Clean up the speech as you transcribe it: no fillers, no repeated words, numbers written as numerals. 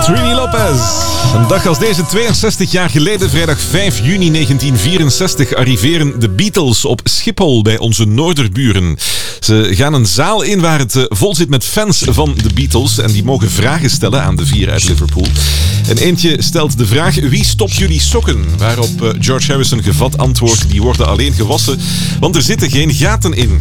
Trini Lopez. Een dag als deze, 62 jaar geleden, vrijdag 5 juni 1964, arriveren de Beatles op Schiphol bij onze noorderburen. Ze gaan een zaal in waar het vol zit met fans van de Beatles en die mogen vragen stellen aan de vier uit Liverpool. En eentje stelt de vraag: wie stopt jullie sokken? Waarop George Harrison gevat antwoordt: die worden alleen gewassen, want er zitten geen gaten in.